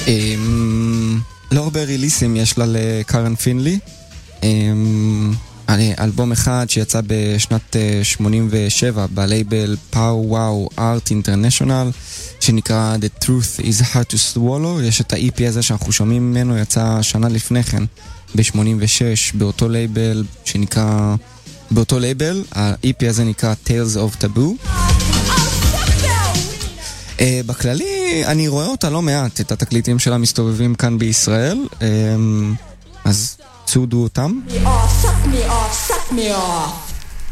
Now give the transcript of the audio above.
לא הרבה ריליסים יש לה לקארן פינלי. אלבום אחד שיצא בשנת 87 בלייבל פאו וואו ארט אינטרנשיונל שנקרא The Truth is Hard to Swallow. יש את ה-EP הזה שאנחנו שומעים ממנו, יצא שנה לפני כן ב-86 באותו לייבל שנקרא, באותו לייבל ה-EP הזה נקרא Tales of Taboo. בכללי אני רואה אותה לא מעט, את התקליטים שלה מסתובבים כאן בישראל, אז צודו אותם. Suck me off, suck me off.